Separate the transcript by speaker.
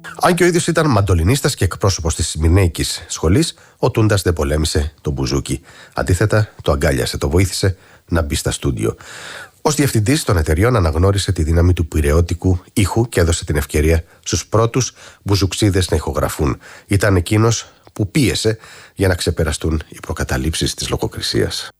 Speaker 1: Αν και ο ίδιος ήταν μαντολινίστας και εκπρόσωπος της Σμυρνέικης σχολής, ο Τούντας δεν πολέμησε τον μπουζούκι. Αντίθετα, το αγκάλιασε, το βοήθησε να μπει στα στούντιο. Ως διευθυντής των εταιριών αναγνώρισε τη δύναμη του πειραιώτικου ήχου και έδωσε την ευκαιρία στους πρώτους μπουζουξίδες να ηχογραφούν. Ήταν εκείνος που πίεσε για να ξεπεραστούν οι προκαταλήψεις της λογοκρισίας.